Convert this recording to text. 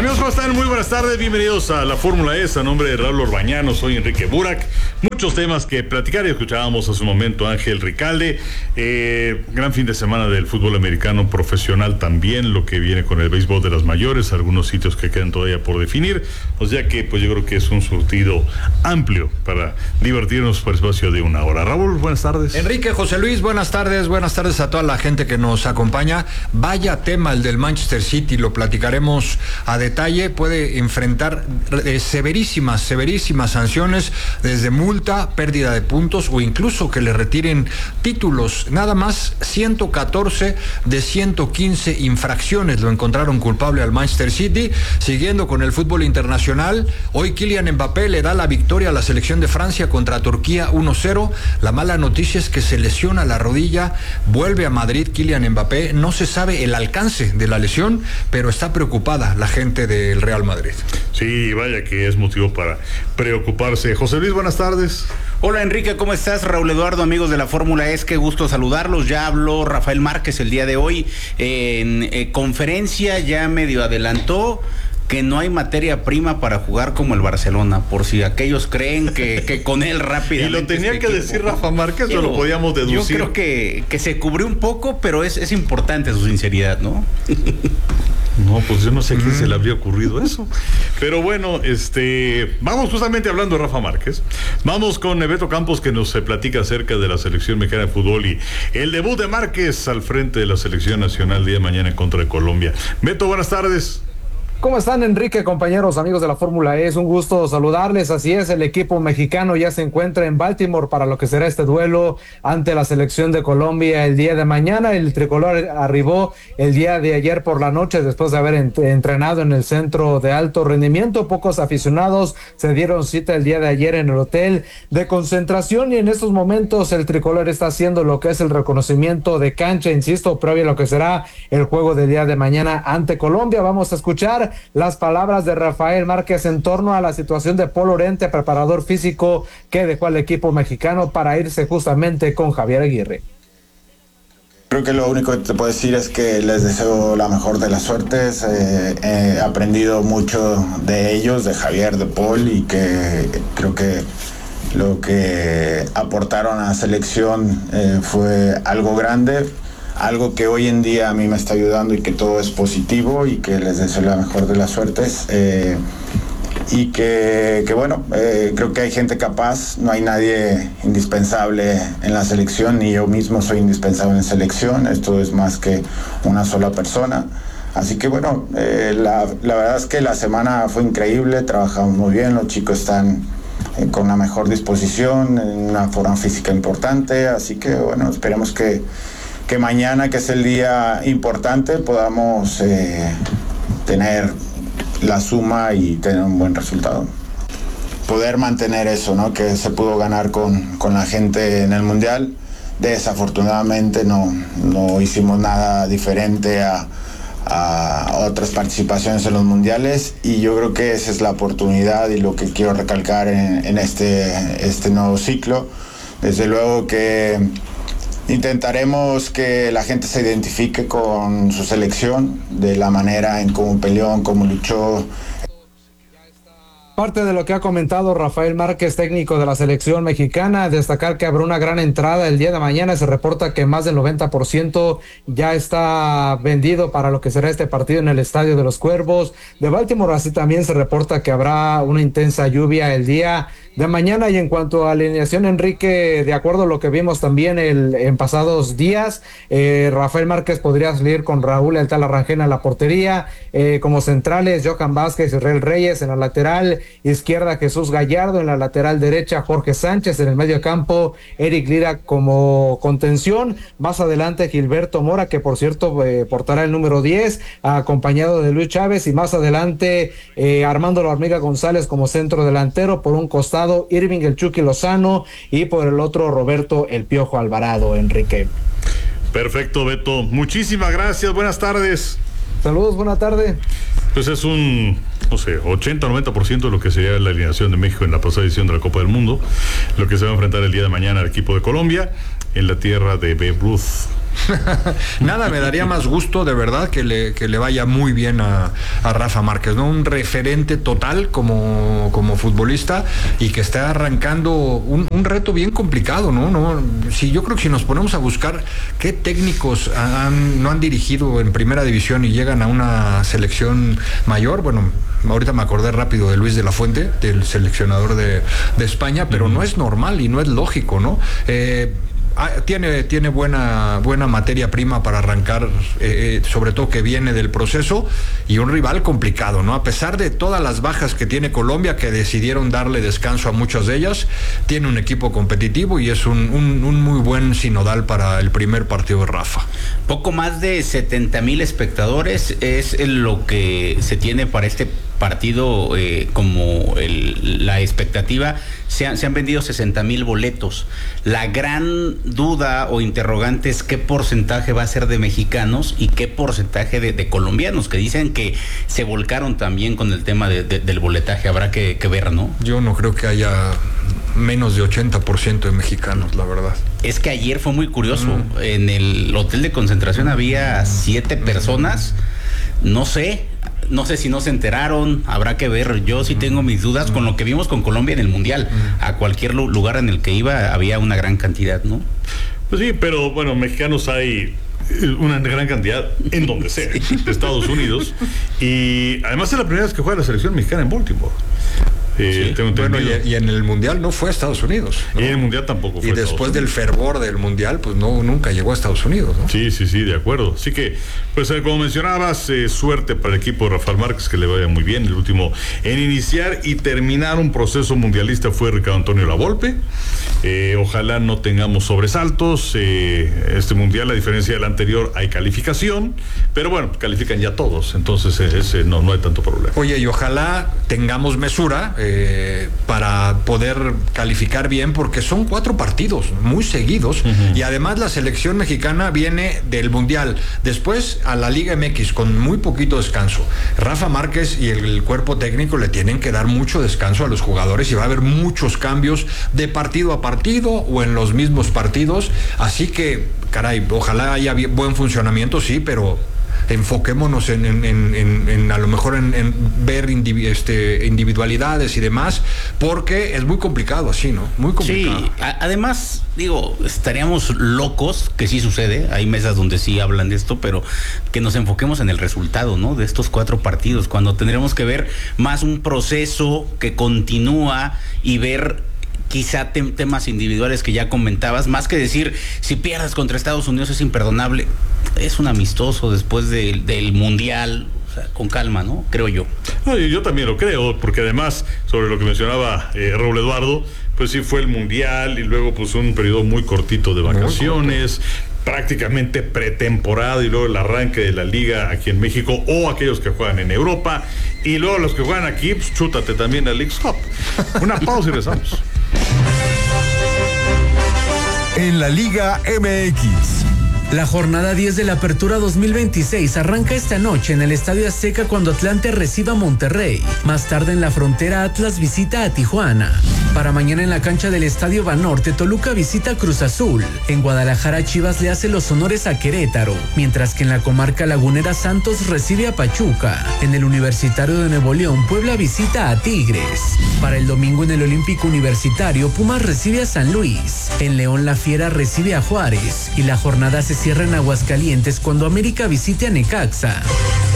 Amigos, ¿cómo están? Muy buenas tardes, bienvenidos a la Fórmula E. A nombre de Raúl Orbañano, soy Enrique Burak. Muchos temas que platicar y escuchábamos hace un momento a Ángel Ricalde. Gran fin de semana del fútbol americano profesional también, lo que viene con el béisbol de las mayores, algunos sitios que quedan todavía por definir. O sea que pues yo creo que es un surtido amplio para divertirnos por espacio de una hora. Raúl, buenas tardes. Enrique, José Luis, buenas tardes a toda la gente que nos acompaña. Vaya tema el del Manchester City, lo platicaremos a detalle. Puede enfrentar severísimas sanciones, desde multa, pérdida de puntos o incluso que le retiren títulos. Nada más 114 de 115 infracciones lo encontraron culpable al Manchester City. Siguiendo con el fútbol internacional, hoy Kylian Mbappé le da la victoria a la selección de Francia contra Turquía 1-0. La mala noticia es que se lesiona la rodilla, vuelve a Madrid Kylian Mbappé. No se sabe el alcance de la lesión, pero está preocupada la gente del Real Madrid. Sí, vaya que es motivo para preocuparse. José Luis, buenas tardes. Hola Enrique, ¿cómo estás? Raúl Eduardo, amigos de la Fórmula E, qué gusto saludarlos. Ya habló Rafael Márquez el día de hoy en conferencia, ya medio adelantó que no hay materia prima para jugar como el Barcelona, por si aquellos creen que con él rápidamente. Y lo tenía que decir Rafa Márquez, o lo podíamos deducir. Yo creo que se cubrió un poco, pero es importante su sinceridad, ¿no? No, pues yo no sé a quién se le habría ocurrido eso. Pero bueno, vamos justamente hablando de Rafa Márquez. Vamos con Beto Campos, que nos platica acerca de la selección mexicana de fútbol y el debut de Márquez al frente de la selección nacional el día de mañana en contra de Colombia. Beto, buenas tardes. ¿Cómo están, Enrique, compañeros, amigos de la Fórmula E? Es un gusto saludarles. Así es, el equipo mexicano ya se encuentra en Baltimore para lo que será este duelo ante la selección de Colombia el día de mañana. El tricolor arribó el día de ayer por la noche después de haber entrenado en el centro de alto rendimiento. Pocos aficionados se dieron cita el día de ayer en el hotel de concentración y en estos momentos el tricolor está haciendo lo que es el reconocimiento de cancha, insisto, previo a lo que será el juego del día de mañana ante Colombia. Vamos a escuchar las palabras de Rafael Márquez en torno a la situación de Paul Orente, preparador físico que dejó al equipo mexicano para irse justamente con Javier Aguirre. Creo que lo único que te puedo decir es que les deseo la mejor de las suertes. He aprendido mucho de ellos, de Javier, de Paul, y que creo que lo que aportaron a la selección fue algo grande. Algo que hoy en día a mí me está ayudando y que todo es positivo y que les deseo la mejor de las suertes. Y que bueno, creo que hay gente capaz, no hay nadie indispensable en la selección, ni yo mismo soy indispensable en selección, esto es más que una sola persona. Así que bueno, la verdad es que la semana fue increíble, trabajamos muy bien, los chicos están con una mejor disposición, en una forma física importante, así que bueno, esperemos que mañana, que es el día importante, podamos tener la suma y tener un buen resultado. Poder mantener eso, ¿no? Que se pudo ganar con la gente en el Mundial. Desafortunadamente no hicimos nada diferente a otras participaciones en los mundiales, y yo creo que esa es la oportunidad y lo que quiero recalcar en este nuevo ciclo. Desde luego que intentaremos que la gente se identifique con su selección, de la manera en cómo peleó, en cómo luchó. Parte de lo que ha comentado Rafael Márquez, técnico de la selección mexicana, destacar que habrá una gran entrada el día de mañana. Se reporta que más del 90% ya está vendido para lo que será este partido en el Estadio de los Cuervos de Baltimore. Así también se reporta que habrá una intensa lluvia el día de mañana. Y en cuanto a alineación, Enrique, de acuerdo a lo que vimos también en pasados días, Rafael Márquez podría salir con Raúl El Tala Rangel en la portería, como centrales Johan Vázquez, Israel Reyes en la lateral izquierda, Jesús Gallardo en la lateral derecha, Jorge Sánchez en el medio campo, Eric Lira como contención, más adelante Gilberto Mora, que por cierto portará el número 10, acompañado de Luis Chávez, y más adelante Armando La Hormiga González como centro delantero, por un costado Irving El Chucky Lozano y por el otro Roberto El Piojo Alvarado. Enrique. Perfecto, Beto, muchísimas gracias, buenas tardes. Saludos, buena tarde. Pues es un, 80-90% de lo que sería la alineación de México en la pasada edición de la Copa del Mundo, lo que se va a enfrentar el día de mañana al equipo de Colombia en la tierra de Babe Ruth. Nada me daría más gusto, de verdad, que le vaya muy bien a Rafa Márquez, ¿no? Un referente total como futbolista y que está arrancando un reto bien complicado, ¿no? Sí, yo creo que si nos ponemos a buscar qué técnicos no han dirigido en primera división y llegan a una selección mayor, bueno, ahorita me acordé rápido de Luis de la Fuente, del seleccionador de España, pero no es normal y no es lógico, ¿no? Tiene buena materia prima para arrancar, sobre todo que viene del proceso, y un rival complicado, ¿no? A pesar de todas las bajas que tiene Colombia, que decidieron darle descanso a muchas de ellas, tiene un equipo competitivo y es un muy buen sinodal para el primer partido de Rafa. Poco más de 70,000 espectadores es lo que se tiene para este partido, como la expectativa. Se han vendido 60,000 boletos. La gran duda o interrogante es qué porcentaje va a ser de mexicanos y qué porcentaje de colombianos, que dicen que se volcaron también con el tema del boletaje. Habrá que ver, ¿no? Yo no creo que haya menos de 80% de mexicanos, la verdad. Es que ayer fue muy curioso. En el hotel de concentración había 7 personas. No sé si no se enteraron, habrá que ver. Yo sí tengo mis dudas con lo que vimos con Colombia en el Mundial. A cualquier lugar en el que iba había una gran cantidad, ¿no? Pues sí, pero bueno, mexicanos hay una gran cantidad en donde sea, de Estados Unidos. Y además es la primera vez que juega la selección mexicana en Baltimore. Sí. Bueno, y en el Mundial no fue a Estados Unidos, ¿no? Y en el Mundial tampoco fue. Y después del fervor del Mundial, pues nunca llegó a Estados Unidos, ¿no? Sí, de acuerdo. Así que, pues como mencionabas, suerte para el equipo de Rafael Márquez, que le vaya muy bien. El último en iniciar y terminar un proceso mundialista fue Ricardo Antonio Lavolpe. Ojalá no tengamos sobresaltos. Este Mundial, a diferencia del anterior, hay calificación, pero bueno, califican ya todos, entonces no hay tanto problema. Oye, y ojalá tengamos mesura para poder calificar bien, porque son 4 partidos muy seguidos, y además la selección mexicana viene del Mundial, después a la Liga MX con muy poquito descanso. Rafa Márquez y el cuerpo técnico le tienen que dar mucho descanso a los jugadores, y va a haber muchos cambios de partido a partido o en los mismos partidos, así que caray, ojalá haya buen funcionamiento, sí, pero enfoquémonos en a lo mejor en ver individualidades y demás, porque es muy complicado así, ¿no? Muy complicado. Sí, además, estaríamos locos, que sí sucede, hay mesas donde sí hablan de esto, pero que nos enfoquemos en el resultado, ¿no? De estos 4 partidos, cuando tendremos que ver más un proceso que continúa y ver quizá temas individuales que ya comentabas, más que decir, si pierdes contra Estados Unidos es imperdonable. Es un amistoso después del Mundial, o sea, con calma, ¿no? Creo yo. No, yo también lo creo, porque además, sobre lo que mencionaba Raúl Eduardo, pues sí fue el Mundial y luego pues un periodo muy cortito de vacaciones, prácticamente pretemporada, y luego el arranque de la liga aquí en México, o aquellos que juegan en Europa, y luego los que juegan aquí, pues chútate también la Leagues Cup. Una pausa y regresamos. En la Liga MX. La jornada 10 de la Apertura 2026 arranca esta noche en el Estadio Azteca cuando Atlante reciba a Monterrey. Más tarde en la frontera, Atlas visita a Tijuana. Para mañana en la cancha del Estadio Banorte, Toluca visita a Cruz Azul. En Guadalajara, Chivas le hace los honores a Querétaro, mientras que en la comarca lagunera, Santos recibe a Pachuca. En el Universitario de Nuevo León, Puebla visita a Tigres. Para el domingo en el Olímpico Universitario, Pumas recibe a San Luis. En León, la Fiera recibe a Juárez. Y la jornada se cierra en Aguascalientes cuando América visite a Necaxa.